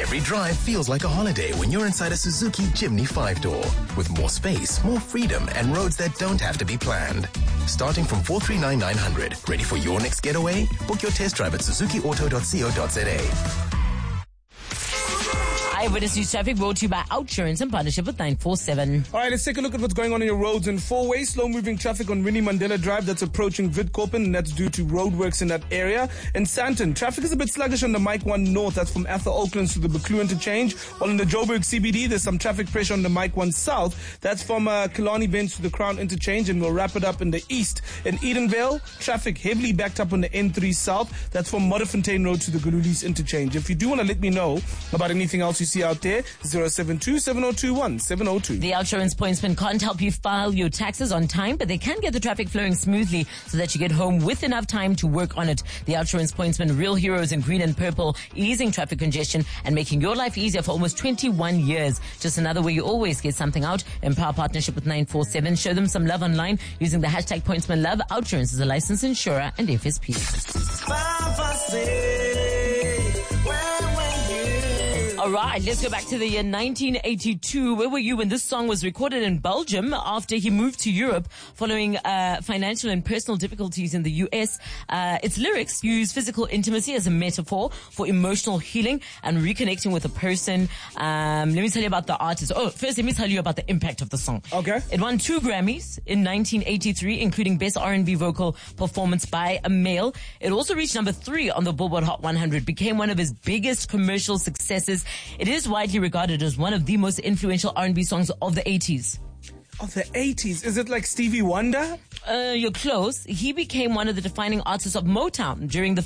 Every drive feels like a holiday when you're inside a Suzuki Jimny 5-door. With more space, more freedom, and roads that don't have to be planned. Starting from 439,900. Ready for your next getaway? Book your test drive at suzukiauto.co.za. Eyewitness News Traffic brought to you by Outsurance in partnership with 947. All right, let's take a look at what's going on in your roads in four-way. Slow-moving traffic on Winnie Mandela Drive that's approaching Witkoppen, and that's due to roadworks in that area. In Sandton, traffic is a bit sluggish on the Mike 1 North. That's from Athol Oaklands to the Buccleuch interchange. While in the Joburg CBD, there's some traffic pressure on the Mike 1 South. That's from Killarney Bench to the Crown interchange, and we'll wrap it up in the east. In Edenvale, traffic heavily backed up on the N3 South. That's from Modderfontein Road to the Gululis interchange. If you do want to let me know about anything else you see out there, 072-7021-702. The Outsurance pointsman can't help you file your taxes on time, but they can get the traffic flowing smoothly so that you get home with enough time to work on it. The Outsurance pointsman, real heroes in green and purple, easing traffic congestion and making your life easier for almost 21 years. Just another way you always get something out. Empower partnership with 947. Show them some love online using the hashtag pointsmanlove. Outsurance is a licensed insurer and FSP. All right, let's go back to the year 1982. Where were you when this song was recorded in Belgium after he moved to Europe following financial and personal difficulties in the US? Its lyrics use physical intimacy as a metaphor for emotional healing and reconnecting with a person. Let me tell you about the artist. Oh, first let me tell you about the impact of the song. Okay. It won 2 Grammys in 1983, including Best R&B Vocal Performance by a Male. It also reached number 3 on the Billboard Hot 100, became one of his biggest commercial successes. It is widely regarded as one of the most influential R&B songs of the 80s. Of the 80s? Is it like Stevie Wonder? You're close. He became one of the defining artists of Motown during the